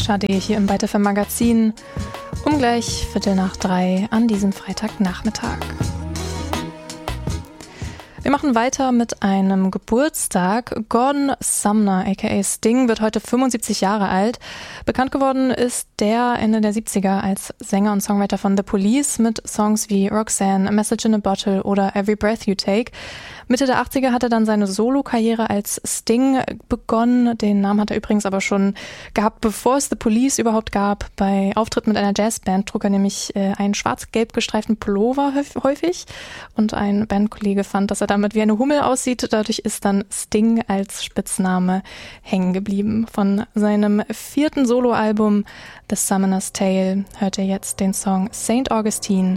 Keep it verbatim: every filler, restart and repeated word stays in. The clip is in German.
Schade hier im Byte F M Magazin um gleich Viertel nach drei an diesem Freitagnachmittag. Wir machen weiter mit einem Geburtstag. Gordon Sumner, aka Sting, wird heute fünfundsiebzig Jahre alt. Bekannt geworden ist der Ende der siebziger als Sänger und Songwriter von The Police mit Songs wie Roxanne, A Message in a Bottle oder Every Breath You Take. Mitte der achtziger hat er dann seine Solo-Karriere als Sting begonnen. Den Namen hat er übrigens aber schon gehabt, bevor es The Police überhaupt gab. Bei Auftritten mit einer Jazzband trug er nämlich äh, einen schwarz-gelb gestreiften Pullover häufig und ein Bandkollege fand, dass er damit wie eine Hummel aussieht. Dadurch ist dann Sting als Spitzname hängen geblieben. Von seinem vierten Soloalbum The Summoner's Tale hört er jetzt den Song Saint Augustine